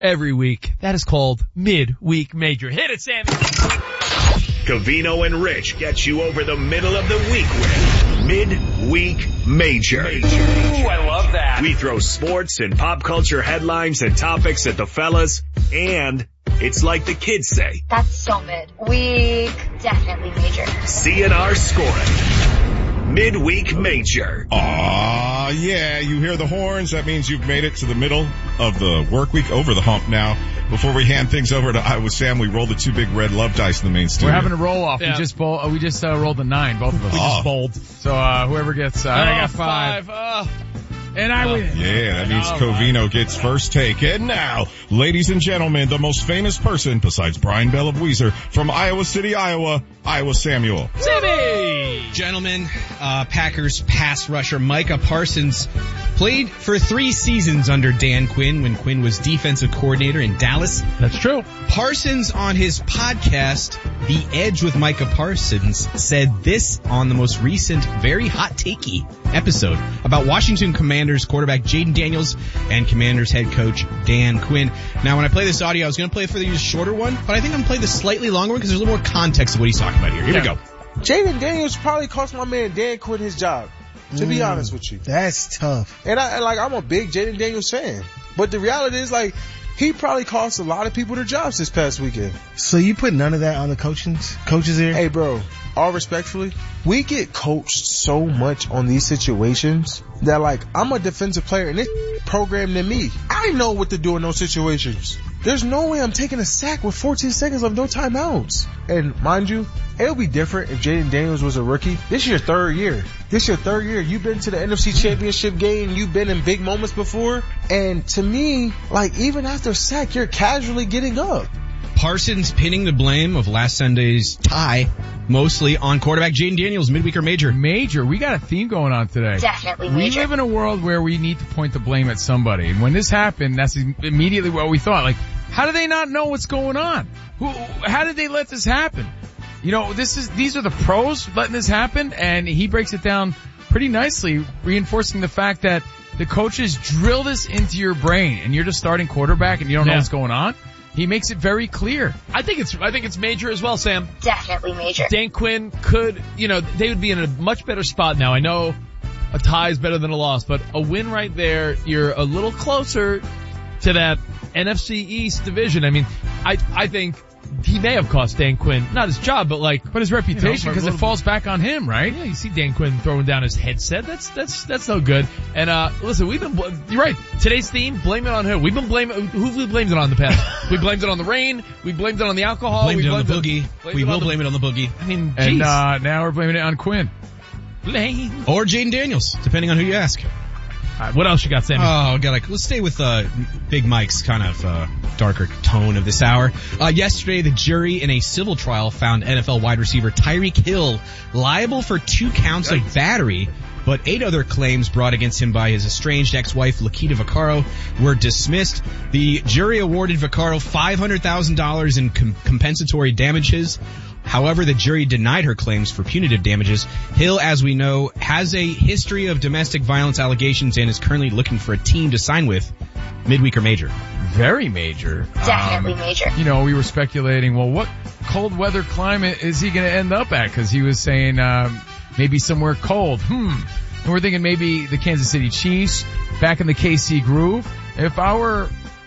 every week. That is called Midweek Major. Hit it, Sammy. Covino and Rich get you over the middle of the week with Midweek Major. Ooh, I love that. We throw sports and pop culture headlines and topics at the fellas, and it's like the kids say. That's so mid. Week, definitely major. CNR scoring. Midweek Major. Aw, yeah, you hear the horns. That means you've made it to the middle of the work week, over the hump now. Before we hand things over to Iowa Sam, we roll the two big red love dice in the main studio. We're having a roll off. Yeah. We just rolled a 9, both of us. We just bowled. So whoever gets, I got 5. And I win. Yeah, that means Covino gets first take. And now, ladies and gentlemen, the most famous person besides Brian Bell of Weezer from Iowa City, Iowa, Iowa Samuel. Sammy! Gentlemen, Packers pass rusher Micah Parsons played for 3 seasons under Dan Quinn when Quinn was defensive coordinator in Dallas. That's true. Parsons on his podcast, The Edge with Micah Parsons, said this on the most recent, very hot takey episode about Washington Commanders quarterback Jaden Daniels and Commanders head coach Dan Quinn. Now, when I play this audio, I was going to play it for the shorter one, but I think I'm going to play the slightly longer one because there's a little more context of what he's talking about here. Here we go. Jaden Daniels probably cost my man Dan Quinn his job, to be honest with you. That's tough. And I'm a big Jaden Daniels fan. But the reality is, he probably cost a lot of people their jobs this past weekend. So you put none of that on the coaches here? Hey, bro, all respectfully, we get coached so much on these situations that, I'm a defensive player and it's programmed in me. I know what to do in those situations. There's no way I'm taking a sack with 14 seconds of no timeouts. And mind you, it'll be different if Jaden Daniels was a rookie. This is your third year. You've been to the NFC Championship game. You've been in big moments before. And to me, even after a sack, you're casually getting up. Parsons pinning the blame of last Sunday's tie mostly on quarterback Jaden Daniels, midweek or major. Major. We got a theme going on today. Definitely major. We live in a world where we need to point the blame at somebody. And when this happened, that's immediately what we thought. How do they not know what's going on? How did they let this happen? These are the pros letting this happen, and he breaks it down pretty nicely, reinforcing the fact that the coaches drill this into your brain, and you're just starting quarterback and you don't know what's going on. He makes it very clear. I think it's major as well, Sam. Definitely major. Dan Quinn could, they would be in a much better spot now. I know a tie is better than a loss, but a win right there, you're a little closer to that NFC East division. I mean, I think he may have cost Dan Quinn, not his job, but his reputation, because it falls back on him, right? Yeah, you see Dan Quinn throwing down his headset. That's no good. And, listen, you're right. Today's theme, blame it on who? Who have we blamed it on in the past? We blamed it on the rain. We blamed it on the alcohol. We will blame it on the boogie. I mean, and, now we're blaming it on Quinn. Blame. Or Jaden Daniels, depending on who you ask. What else you got, Sammy? Let's stay with Big Mike's kind of darker tone of this hour. Yesterday, the jury in a civil trial found NFL wide receiver Tyreek Hill liable for 2 counts of battery, but 8 other claims brought against him by his estranged ex-wife Lakita Vaccaro were dismissed. The jury awarded Vaccaro $500,000 in compensatory damages. However, the jury denied her claims for punitive damages. Hill, as we know, has a history of domestic violence allegations and is currently looking for a team to sign with. Midweek or major? Very major. Definitely major. We were speculating, what cold weather climate is he going to end up at? Because he was saying maybe somewhere cold. And we're thinking maybe the Kansas City Chiefs, back in the KC groove. If I were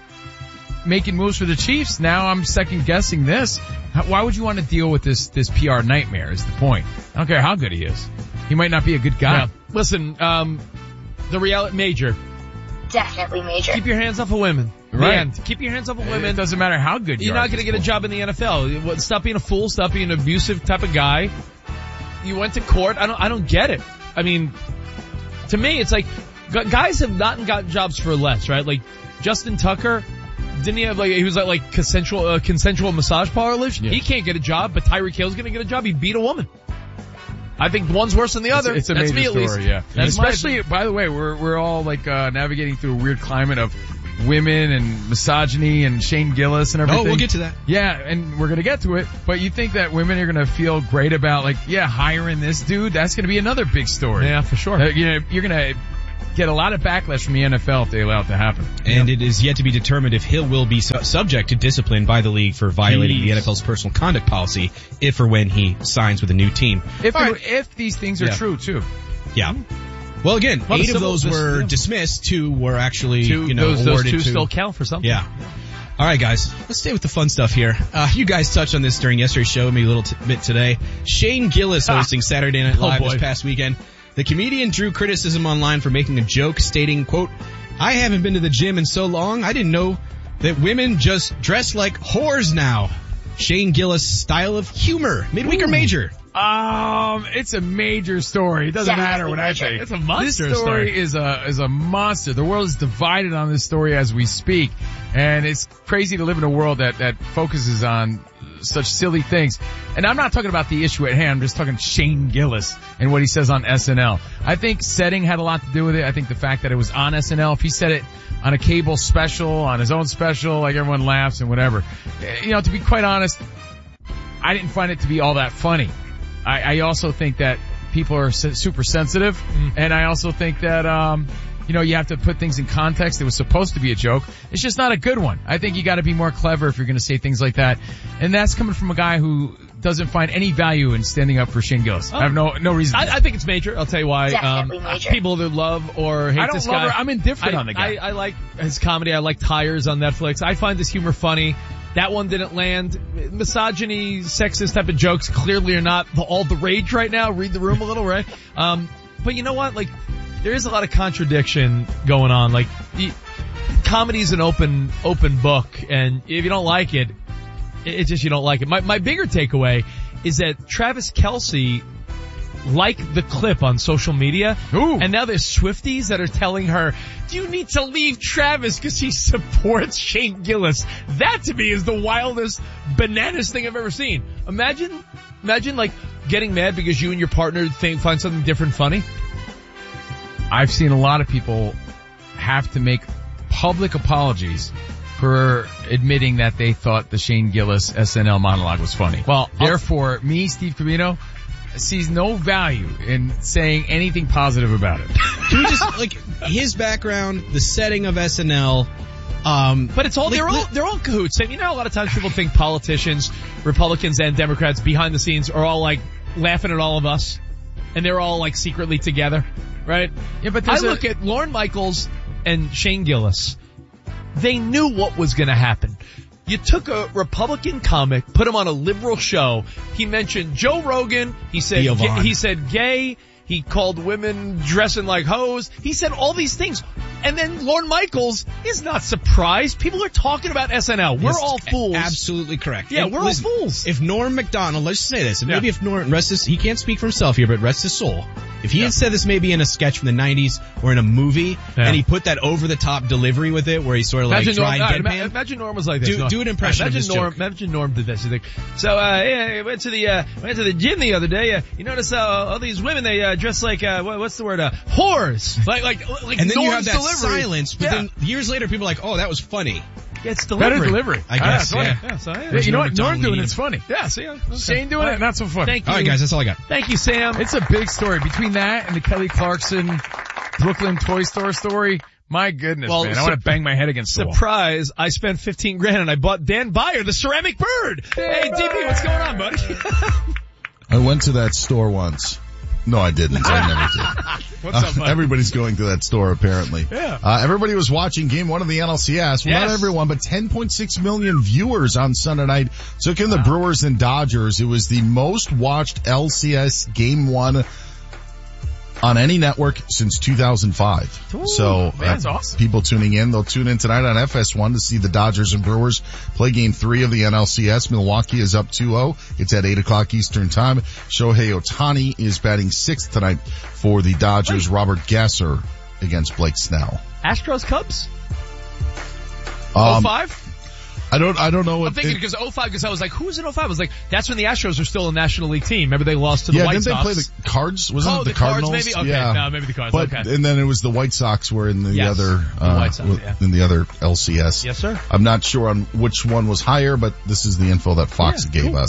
making moves for the Chiefs, now I'm second guessing this. Why would you want to deal with this PR nightmare is the point. I don't care how good he is. He might not be a good guy. Yeah. Listen, the reality major. Definitely major. Keep your hands off of women. Right. Keep your hands off of women. It doesn't matter how good you are. You're not going to get a job in the NFL. Stop being a fool. Stop being an abusive type of guy. You went to court. I don't get it. I mean, to me, it's guys have not gotten jobs for less, right? Justin Tucker. Didn't he have he was at consensual massage parlors? Yeah. He can't get a job, but Tyreek Hill's gonna get a job. He beat a woman. I think one's worse than the other. It's a That's major me at story, least. yeah. And especially, by the way, we're all navigating through a weird climate of women and misogyny and Shane Gillis and everything. Oh, we'll get to that. Yeah, and we're gonna get to it. But you think that women are gonna feel great about hiring this dude? That's gonna be another big story. Yeah, for sure. You're gonna get a lot of backlash from the NFL if they allow it to happen. And it is yet to be determined if Hill will be subject to discipline by the league for violating the NFL's personal conduct policy if or when he signs with a new team. If these things are true, too. Yeah. Well, again, Well, 8 of those were dismissed. 2 were actually, those awarded 2 to. still count for something. Yeah. All right, guys, let's stay with the fun stuff here. You guys touched on this during yesterday's show, maybe a little bit today. Shane Gillis hosting Saturday Night Live this past weekend. The comedian drew criticism online for making a joke stating, quote, "I haven't been to the gym in so long, I didn't know that women just dress like whores now." Shane Gillis' style of humor, midweek or major? It's a major story. It doesn't matter what I say. It's a monster This story is a monster. The world is divided on this story as we speak. And it's crazy to live in a world that focuses on such silly things. And I'm not talking about the issue at hand. I'm just talking Shane Gillis and what he says on SNL. I think setting had a lot to do with it. I think the fact that it was on SNL, if he said it on a cable special, on his own special, like everyone laughs and whatever. To be quite honest, I didn't find it to be all that funny. I also think that people are super sensitive, and I also think that, you have to put things in context. It was supposed to be a joke. It's just not a good one. I think you gotta be more clever if you're gonna say things like that. And that's coming from a guy who doesn't find any value in standing up for Shane Gillis. I have no reason. I think it's major. I'll tell you why. Definitely major. People that love or hate this guy. I'm indifferent on the guy. I like his comedy. I like Tires on Netflix. I find this humor funny. That one didn't land. Misogyny, sexist type of jokes clearly are not all the rage right now. Read the room a little, right? But you know what? Like, there is a lot of contradiction going on. Like, comedy's an open book, and if you don't like it, it's just you don't like it. My bigger takeaway is that Travis Kelce liked the clip on social media. Ooh. And now there's Swifties that are telling her, you need to leave Travis because he supports Shane Gillis. That to me is the wildest, bananas thing I've ever seen. Imagine like getting mad because you and your partner find something different funny. I've seen a lot of people have to make public apologies for admitting that they thought the Shane Gillis SNL monologue was funny. Well, therefore, me, Steve Covino, sees no value in saying anything positive about it. Can we just, like, his background, the setting of SNL, but it's all, they're all cahoots. And a lot of times people think politicians, Republicans and Democrats behind the scenes are all like laughing at all of us. And they're all like secretly together, right? Yeah, but I look at Lorne Michaels and Shane Gillis. They knew what was gonna happen. You took a Republican comic, put him on a liberal show. He mentioned Joe Rogan. He said gay. He called women dressing like hoes. He said all these things. And then Lorne Michaels is not surprised. People are talking about SNL. We're all fools. Absolutely correct. Yeah, and we're listen, all fools. If Norm Macdonald, let's just say this, maybe if Norm, he can't speak for himself here, but rest his soul. If he had said this maybe in a sketch from the 90s or in a movie, and he put that over-the-top delivery with it where he sort of like dry deadpan. Imagine Norm was like this. Do an impression of this joke. Imagine Norm did this. He's like, so, I went to the gym the other day. You notice, all these women, they, dress like, what's the word, whores. Like and then Norm's you have that delivery. silence, but then years later people are like, oh, that was funny. Yeah, it's delivery. Better delivery. I guess, You know what? Norm doing it's funny. Yeah, see? Okay. Shane doing it, not so funny. Thank you. All right, guys, that's all I got. Thank you, Sam. It's a big story. Between that and the Kelly Clarkson Brooklyn Toy Store story, my goodness, man. I want to bang my head against the wall. Surprise, I spent $15,000 and I bought Dan Beyer, the ceramic bird. Hey, DP, what's going on, buddy? I went to that store once. No, I didn't. I never did. What's up, buddy? Everybody's going to that store, apparently. Yeah. Everybody was watching Game 1 of the NLCS. Well, not everyone, but 10.6 million viewers on Sunday night took in the Brewers and Dodgers. It was the most watched LCS Game 1 on any network since 2005. Ooh, so that's awesome. People tuning in, they'll tune in tonight on FS1 to see the Dodgers and Brewers play Game 3 of the NLCS. Milwaukee is up 2-0. It's at 8 o'clock Eastern Time. Shohei Ohtani is batting 6th tonight for the Dodgers. Robert Gasser against Blake Snell. Astros Cubs? 05? I don't know what. I'm thinking because 05, because I was like, who's in 05? I was like, that's when the Astros were still a National League team. Remember they lost to the White Sox? Yeah, didn't they play the Cards? Wasn't it the Cardinals? Maybe? Okay, yeah. No, maybe the Cards. But, okay. And then it was the White Sox were in the other, White Sox, in the other LCS. Yes, sir. I'm not sure on which one was higher, but this is the info that Fox gave us.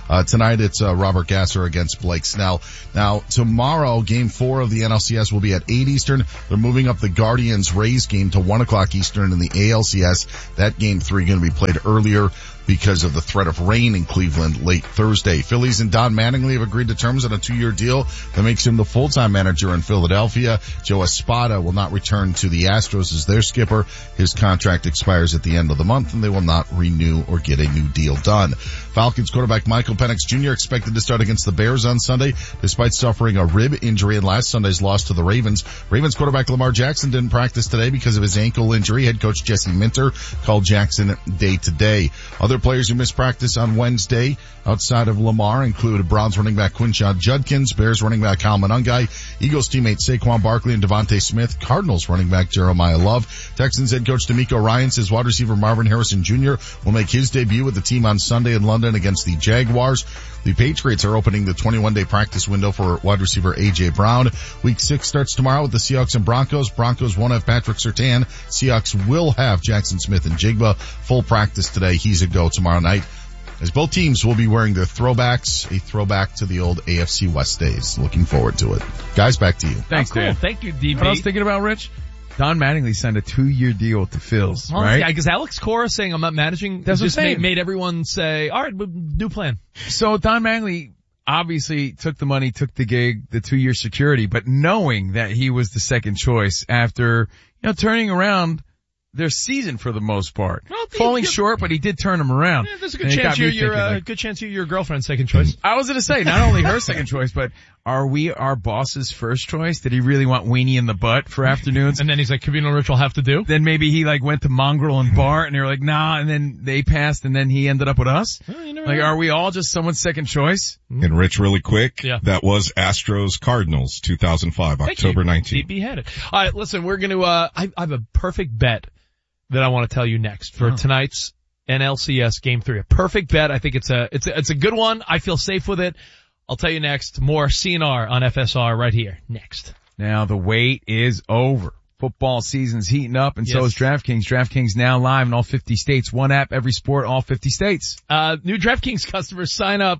Tonight it's Robert Gasser against Blake Snell. Now tomorrow, game 4 of the NLCS will be at 8 Eastern. They're moving up the Guardians-Rays game to 1 o'clock Eastern in the ALCS. That game 3 going to be played earlier because of the threat of rain in Cleveland late Thursday. Phillies and Don Mattingly have agreed to terms on a 2-year deal that makes him the full-time manager in Philadelphia. Joe Espada will not return to the Astros as their skipper. His contract expires at the end of the month, and they will not renew or get a new deal done. Falcons quarterback Michael Penix Jr. expected to start against the Bears on Sunday, despite suffering a rib injury in last Sunday's loss to the Ravens. Ravens quarterback Lamar Jackson didn't practice today because of his ankle injury. Head coach Jesse Minter called Jackson day to day. Other players who missed practice on Wednesday outside of Lamar include Browns running back Quinshon Judkins, Bears running back Kyle Monangai, Eagles teammate Saquon Barkley and Devontae Smith, Cardinals running back Jeremiah Love. Texans head coach D'Amico Ryan says wide receiver Marvin Harrison Jr. will make his debut with the team on Sunday in London against the Jaguars. The Patriots are opening the 21-day practice window for wide receiver A.J. Brown. Week 6 starts tomorrow with the Seahawks and Broncos. Broncos won't have Patrick Surtain. Seahawks will have Jackson Smith and Jigba. Full practice today. He's a go tomorrow night, as both teams will be wearing their throwbacks, a throwback to the old AFC West days. Looking forward to it. Guys, back to you. Thanks, Cool. Dan. Thank you, DB. What I was thinking about, Rich? Don Mattingly signed a 2-year deal with the Phils, right? Yeah, because Alex Cora saying I'm not managing That's just what I'm saying. made everyone say, all right, new plan. So Don Mattingly obviously took the money, took the gig, the 2-year security, but knowing that he was the second choice after, turning around their season for the most part. Well, Falling short, but he did turn them around. Yeah, there's a And good it chance got me you're thinking, good chance you're your girlfriend's second choice. I was going to say, not only her second choice, but are we our boss's first choice? Did he really want weenie in the butt for afternoons? And then he's like, Cavino and Rich will have to do. Then maybe he went to Mongrel and Bart and they were like, nah, and then they passed and then he ended up with us? Well, you never Like, know. are we all just someone's second choice? And Rich, really quick, Yeah. that was Astros Cardinals 2005, October 19th. DB had it. All right, listen, we're going to, I have a perfect bet that I want to tell you next for tonight's NLCS Game 3. A perfect bet. I think it's a good one. I feel safe with it. I'll tell you next. More CNR on FSR right here. Next. Now the wait is over. Football season's heating up and so Yes. is DraftKings. DraftKings now live in all 50 states. One app, every sport, all 50 states. New DraftKings customers sign up.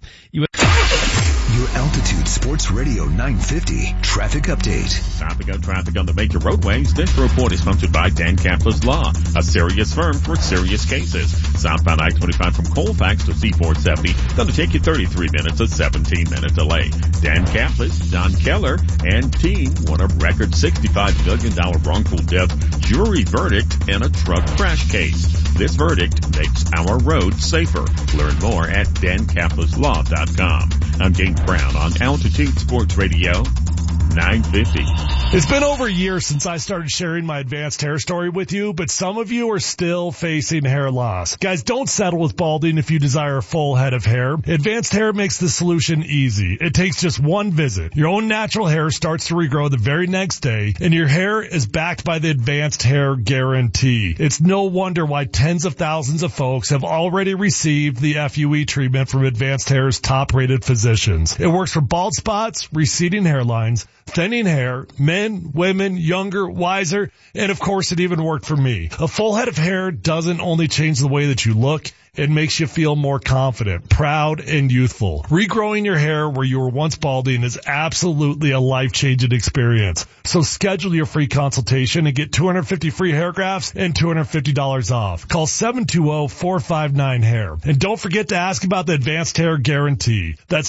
Your Altitude Sports Radio 950 traffic update. Traffic on the major roadways. This report is sponsored by Dan Kapler's Law, a serious firm for serious cases. Southbound I-25 from Colfax to C-470. Going to take you 33 minutes, a 17-minute delay. Dan Kapler's, Don Keller, and team won a record $65 million wrongful death jury verdict in a truck crash case. This verdict makes our roads safer. Learn more at dankaplerslaw.com. I'm James Brown on Altitude Sports Radio 950. It's been over a year since I started sharing my advanced hair story with you, but some of you are still facing hair loss. Guys, don't settle with balding if you desire a full head of hair. Advanced Hair makes the solution easy. It takes just one visit. Your own natural hair starts to regrow the very next day, and your hair is backed by the Advanced Hair Guarantee. It's no wonder why tens of thousands of folks have already received the FUE treatment from Advanced Hair's top-rated physicians. It works for bald spots, receding hairlines, thinning hair, men, women, younger, wiser, and of course it even worked for me. A full head of hair doesn't only change the way that you look, it makes you feel more confident, proud, and youthful. Regrowing your hair where you were once balding is absolutely a life-changing experience. So schedule your free consultation and get 250 free hair grafts and $250 off. Call 720-459-HAIR. And don't forget to ask about the Advanced Hair Guarantee. That's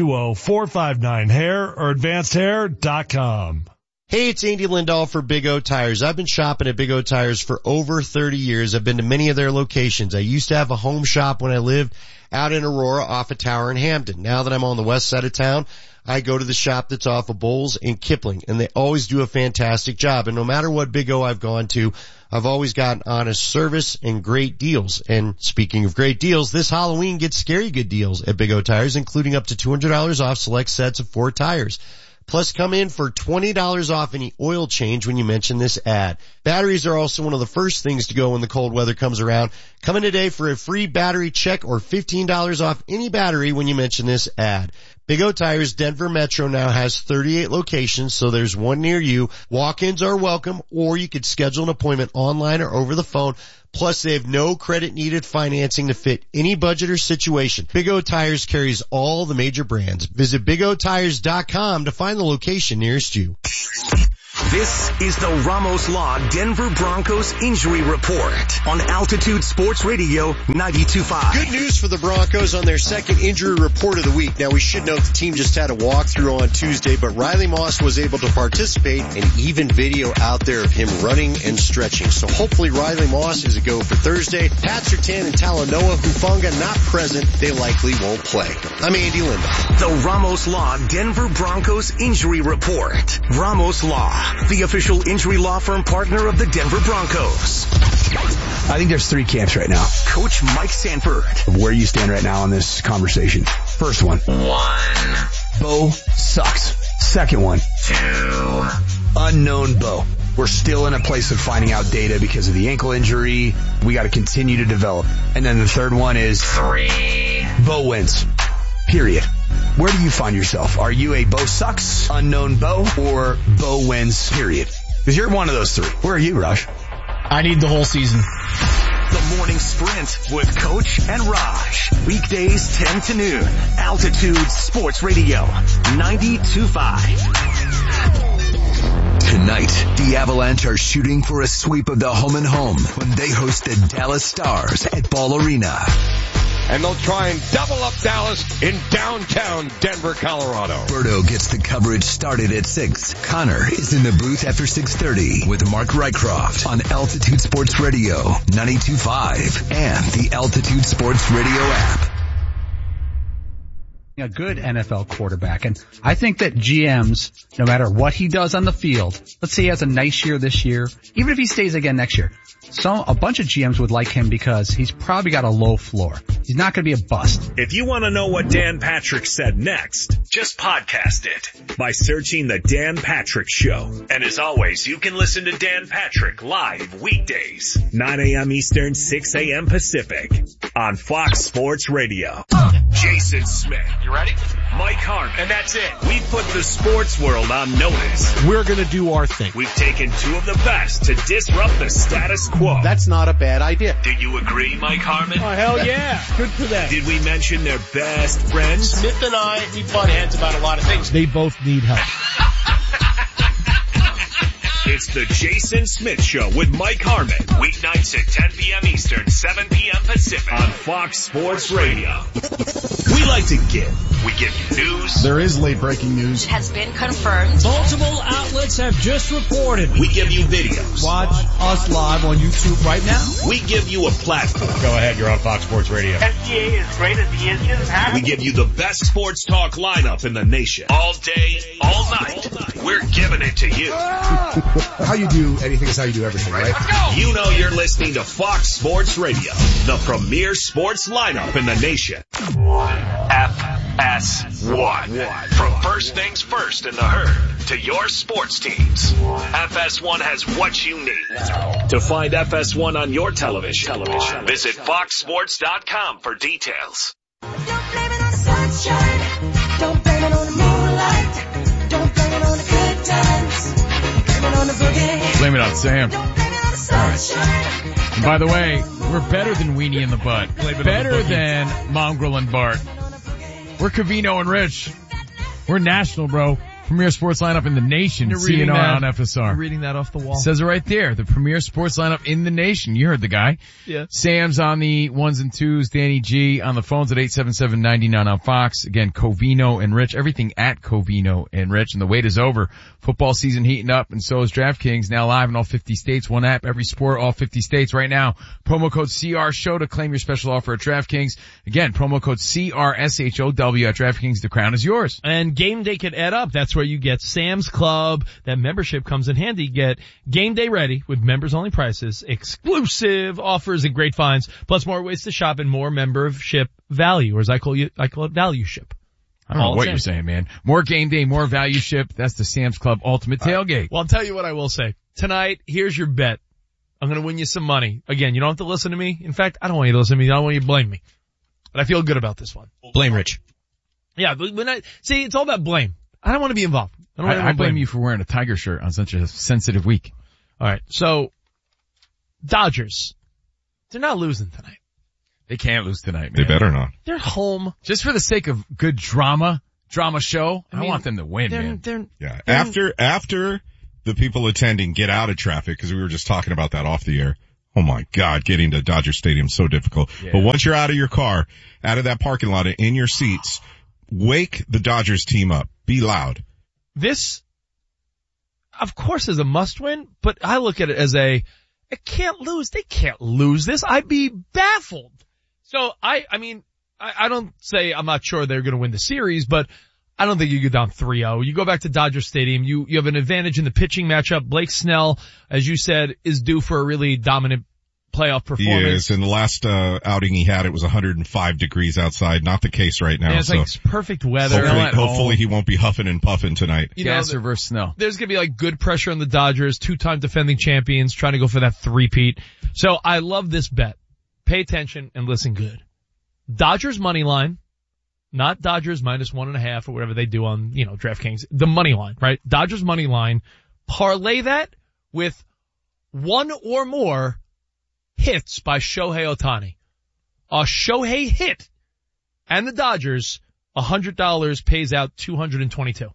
720-459-HAIR or advancedhair.com. Hey, it's Andy Lindahl for Big O Tires. I've been shopping at Big O Tires for over 30 years. I've been to many of their locations. I used to have a home shop when I lived out in Aurora off a tower in Hampton. Now that I'm on the west side of town, I go to the shop that's off of Bowles and Kipling, and they always do a fantastic job. And no matter what Big O I've gone to, I've always gotten honest service and great deals. And speaking of great deals, this Halloween get scary good deals at Big O Tires, including up to $200 off select sets of 4 tires. Plus, come in for $20 off any oil change when you mention this ad. Batteries are also one of the first things to go when the cold weather comes around. Come in today for a free battery check or $15 off any battery when you mention this ad. Big O Tires Denver Metro now has 38 locations, so there's one near you. Walk-ins are welcome, or you could schedule an appointment online or over the phone. Plus, they have no credit needed financing to fit any budget or situation. Big O Tires carries all the major brands. Visit BigOTires.com to find the location nearest you. This is the Ramos Law Denver Broncos Injury Report on Altitude Sports Radio 92.5. Good news for the Broncos on their second injury report of the week. Now, we should note the team just had a walkthrough on Tuesday, but Riley Moss was able to participate, and even video out there of him running and stretching. So hopefully Riley Moss is a go for Thursday. Pat Surtain and Talanoa Hufanga not present. They likely won't play. I'm Andy Lindahl. The Ramos Law Denver Broncos Injury Report. Ramos Law, the official injury law firm partner of the Denver Broncos. I think there's three camps right now. Coach Mike Sanford. Where you stand right now on this conversation. First one. Bo sucks. Second one. 2. Unknown Bo. We're still in a place of finding out data because of the ankle injury. We got to continue to develop. And then the third one is 3. Bo wins. Period. Where do you find yourself? Are you a Bo sucks, unknown Bo, or Bo wins, period? Because you're one of those three. Where are you, Raj? I need the whole season. The Morning Sprint with Coach and Raj. Weekdays 10 to noon. Altitude Sports Radio 92.5. Tonight, the Avalanche are shooting for a sweep of the home and home when they host the Dallas Stars at Ball Arena. And they'll try and double up Dallas in downtown Denver, Colorado. Berto gets the coverage started at 6. Connor is in the booth after 6:30 with Mark Rycroft on Altitude Sports Radio 92.5 and the Altitude Sports Radio app. A good NFL quarterback. And I think that GMs, no matter what he does on the field, let's say he has a nice year this year, even if he stays again next year, a bunch of GMs would like him because he's probably got a low floor. He's not going to be a bust. If you want to know what Dan Patrick said next, just podcast it by searching The Dan Patrick Show. And as always, you can listen to Dan Patrick live weekdays, 9 a.m. Eastern, 6 a.m. Pacific on Fox Sports Radio. Jason Smith. You ready? Mike Harmon. And that's it. We put the sports world on notice. We're going to do our thing. We've taken two of the best to disrupt the status quo. That's not a bad idea. Do you agree, Mike Harmon? Oh, hell yeah. Good for them. Did we mention their best friends? Smith and I, we butt heads about a lot of things. They both need help. It's the Jason Smith Show with Mike Harmon. Weeknights at 10 p.m. Eastern, 7 p.m. Pacific on Fox Sports Radio. We like to give. We give you news. There is late breaking news. It has been confirmed. Multiple outlets have just reported. We give you videos. Watch us live on YouTube right now. We give you a platform. Go ahead, you're on Fox Sports Radio. SGA is great as he is. We give you the best sports talk lineup in the nation. All day, all night. We're giving it to you. How you do anything is how you do everything, right? You know you're listening to Fox Sports Radio, the premier sports lineup in the nation. FS1. From first things first in the herd to your sports teams, FS1 has what you need. To find FS1 on your television, visit foxsports.com for details. Don't blame it on the sunshine. Don't blame it on the moonlight. Don't blame it on the good times. Blame it on the boogie. Blame it on Sam. Don't blame it on the sunshine. And by the way, we're better than Weenie in the Butt. Better than Mongrel and Bart. We're Covino and Rich. We're national, bro. Premier sports lineup in the nation. CNR on FSR. You're reading that off the wall. Says it right there. The premier sports lineup in the nation. You heard the guy. Yeah. Sam's on the ones and twos. Danny G on the phones at 877-99 on Fox. Again, Covino and Rich. Everything at Covino and Rich. And the wait is over. Football season heating up, and so is DraftKings. Now live in all 50 states. One app, every sport, all 50 states right now. Promo code CRSHOW to claim your special offer at DraftKings. Again, promo code CRSHOW at DraftKings. The crown is yours. And game day can add up. That's where you get Sam's Club. That membership comes in handy. Get game day ready with members only prices, exclusive offers and great finds, plus more ways to shop and more membership value, or as I call it, value ship. I don't know what you're saying, man. More game day, more value ship. That's the Sam's Club Ultimate Tailgate. Well, I'll tell you what I will say. Tonight, here's your bet. I'm going to win you some money. Again, you don't have to listen to me. In fact, I don't want you to listen to me. I don't want you to blame me. But I feel good about this one. Blame Rich. Yeah, but see, it's all about blame. I don't want to be involved. I blame you for wearing a Tiger shirt on such a sensitive week. All right. So, Dodgers. They're not losing tonight. They can't lose tonight, man. They better not. They're home. Just for the sake of good drama show, I want them to win, man. Yeah. After the people attending get out of traffic, because we were just talking about that off the air. Oh my God, getting to Dodger Stadium is so difficult. Yeah. But once you're out of your car, out of that parking lot, in your seats, wake the Dodgers team up. Be loud. This, of course, is a must-win, but I look at it as it can't lose. They can't lose this. I'd be baffled. So I don't say I'm not sure they're going to win the series, but I don't think you go down 3-0. You go back to Dodger Stadium. You have an advantage in the pitching matchup. Blake Snell, as you said, is due for a really dominant playoff performance. He is. In the last outing he had, it was 105 degrees outside. Not the case right now. Yeah, it's like perfect weather. Hopefully he won't be huffing and puffing tonight. Gas reverse Snell. There's going to be like good pressure on the Dodgers, 2-time defending champions, trying to go for that three-peat. So I love this bet. Pay attention and listen good. Dodgers money line, not Dodgers minus 1.5 or whatever they do on, DraftKings. The money line, right? Dodgers money line. Parlay that with one or more hits by Shohei Ohtani. A Shohei hit and the Dodgers, $100 pays out $222.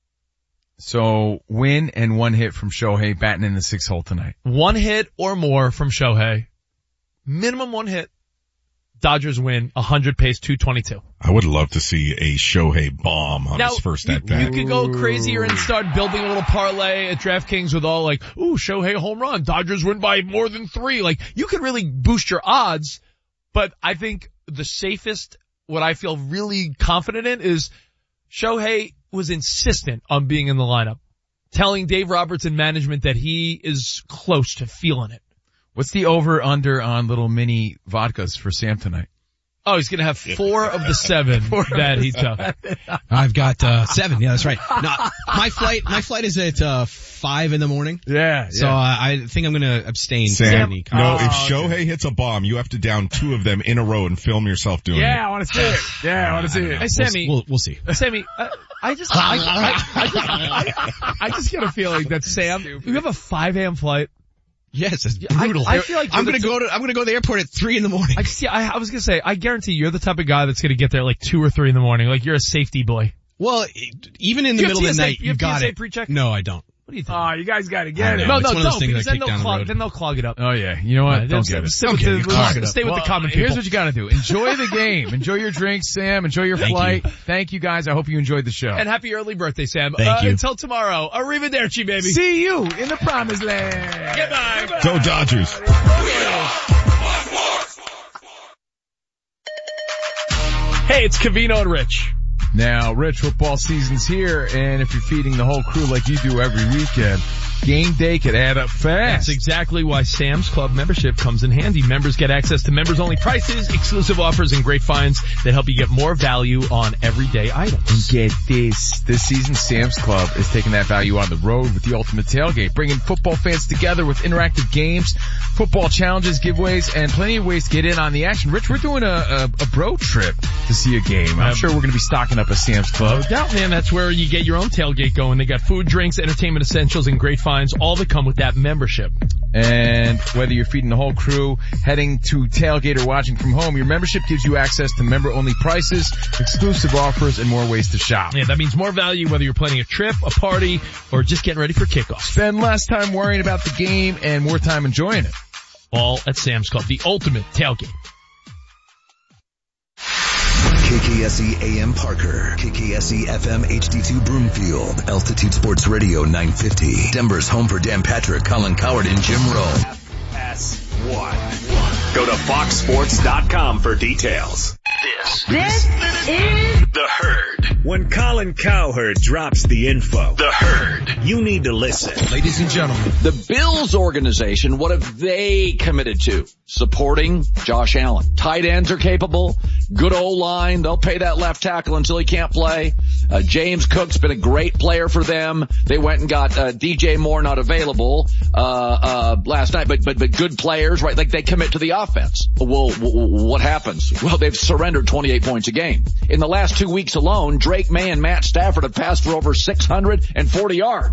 So win and one hit from Shohei batting in the 6th hole tonight. One hit or more from Shohei. Minimum one hit. Dodgers win. 100 pays $222. I would love to see a Shohei bomb on his first at bat. You could go crazier and start building a little parlay at DraftKings with all like, ooh, Shohei home run. Dodgers win by more than 3. Like, you could really boost your odds. But I think the safest, what I feel really confident in is Shohei was insistent on being in the lineup, telling Dave Roberts and management that he is close to feeling it. What's the over-under on little mini vodkas for Sam tonight? Oh, he's going to have 4 of the 7 that he took. I've got 7. Yeah, that's right. No, my flight is at 5 in the morning. Yeah. So I think I'm going to abstain. Sam, if Shohei hits a bomb, you have to down 2 of them in a row and film yourself doing it. Yeah, I want to see it. Yeah, I want to see it. Hey, Sammy. We'll see. Sammy, I just get a feeling that Sam, you have a 5 a.m. flight. Yes, it's brutal. I feel like I'm gonna go to the airport at 3 in the morning. I was gonna say, I guarantee you're the type of guy that's gonna get there like 2 or 3 in the morning. Like you're a safety boy. Well, even in the middle of the night, you got it. Pre-check? No, I don't. What do you think? Oh, you guys gotta get it. No, don't, because then they'll clog it up. Oh yeah, you know what? Don't get it. Stay with the common people. Here's what you gotta do. Enjoy the game. Enjoy your drinks, Sam. Enjoy your flight. Thank you guys. I hope you enjoyed the show. And happy early birthday, Sam. Thank you. Until tomorrow. Arrivederci, baby. See you in the promised land. Goodbye. Go Dodgers. Hey, it's Covino and Rich. Now, Rich, football season's here, and if you're feeding the whole crew like you do every weekend, game day could add up fast. That's exactly why Sam's Club membership comes in handy. Members get access to members-only prices, exclusive offers, and great finds that help you get more value on everyday items. And get this. This season, Sam's Club is taking that value on the road with the ultimate tailgate, bringing football fans together with interactive games, football challenges, giveaways, and plenty of ways to get in on the action. Rich, we're doing a bro trip to see a game. I'm sure we're going to be stocking up a Sam's Club. No doubt, man. That's where you get your own tailgate going. They got food, drinks, entertainment essentials, and great finds, all that come with that membership. And whether you're feeding the whole crew, heading to tailgate, or watching from home, your membership gives you access to member-only prices, exclusive offers, and more ways to shop. Yeah, that means more value whether you're planning a trip, a party, or just getting ready for kickoff. Spend less time worrying about the game and more time enjoying it. All at Sam's Club, the ultimate tailgate. KKSE AM Parker, KKSE FM HD2 Broomfield, Altitude Sports Radio 950, Denver's home for Dan Patrick, Colin Coward, and Jim Rome. FS1. Go to foxsports.com for details. This is The Herd. When Colin Cowherd drops the info, The Herd, you need to listen. Ladies and gentlemen, the Bills organization, what have they committed to? Supporting Josh Allen. Tight ends are capable. Good O-line. They'll pay that left tackle until he can't play. James Cook's been a great player for them. They went and got DJ Moore, not available last night, but good players, right? Like they commit to the offense. Well, what happens? Well, they've surrendered 28 points a game. In the last 2 weeks alone, Drake May and Matt Stafford have passed for over 640 yards.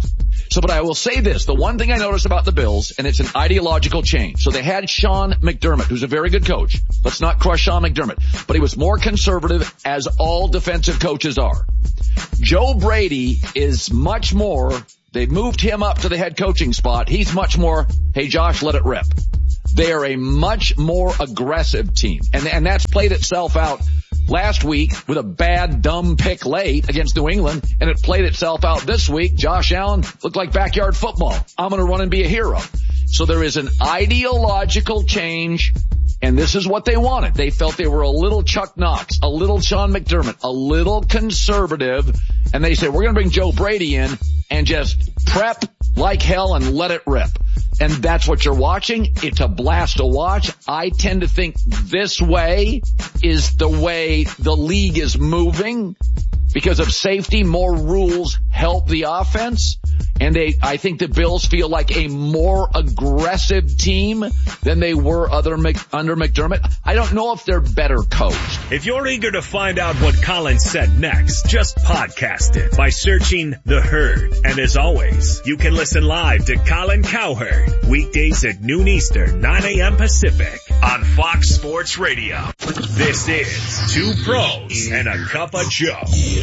So, but I will say this, the one thing I noticed about the Bills, and it's an ideological change. So they had Sean McDermott, who's a very good coach. Let's not crush Sean McDermott, but he was more conservative, as all defensive coaches are. Joe Brady is much more, they've moved him up to the head coaching spot. He's much more, hey Josh, let it rip. They are a much more aggressive team. And that's played itself out last week with a bad, dumb pick late against New England, and it played itself out this week. Josh Allen looked like backyard football. I'm going to run and be a hero. So there is an ideological change, and this is what they wanted. They felt they were a little Chuck Knox, a little Sean McDermott, a little conservative, and they said, we're going to bring Joe Brady in and just prep like hell and let it rip. And that's what you're watching. It's a blast to watch. I tend to think this way is the way the league is moving because of safety. More rules help the offense. And I think the Bills feel like a more aggressive team than they were under McDermott. I don't know if they're better coached. If you're eager to find out what Colin said next, just podcast it by searching The Herd. And as always, you can listen live to Colin Cowherd weekdays at noon Eastern, 9 a.m. Pacific on Fox Sports Radio. This is Two Pros and a Cup of Joe.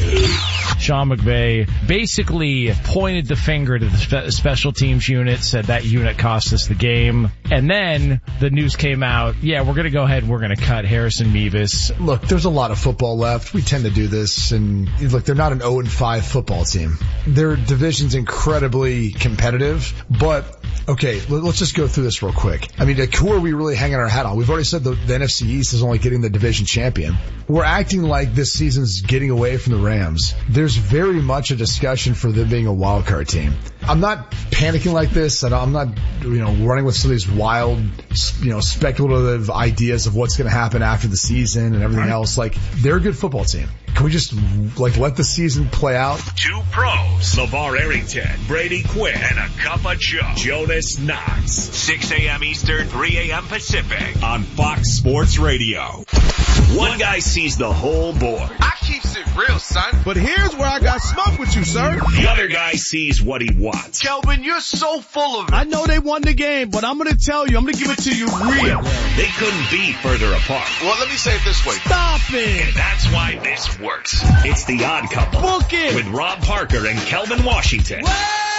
Sean McVay basically pointed the finger to the special teams unit, said that unit cost us the game. And then the news came out, yeah, we're going to go ahead and we're going to cut Harrison Mevis. Look, there's a lot of football left. We tend to do this. And look, they're not an 0-5 football team. Their division's incredibly competitive, but okay, let's just go through this real quick. I mean, who are we really hanging our hat on? We've already said the NFC East is only getting the division champion. We're acting like this season's getting away from the Rams. There's very much a discussion for them being a wild card team. I'm not panicking like this, and I'm not, running with some of these wild, speculative ideas of what's going to happen after the season and everything else. Like, they're a good football team. Can we just, let the season play out? Two Pros, LeVar Arrington, Brady Quinn, and a Cup of Joe, Jonas Knox. 6 a.m. Eastern, 3 a.m. Pacific on Fox Sports Radio. One guy sees the whole board. I keeps it real, son. But here's where I got smoke with you, sir. The other guy sees what he wants. Kelvin, you're so full of it. I know they won the game, but I'm going to tell you, I'm going to give it to you real. They couldn't be further apart. Well, let me say it this way. Stop it. And that's why this works. It's The Odd Couple. Book it. With Rob Parker and Kelvin Washington. What?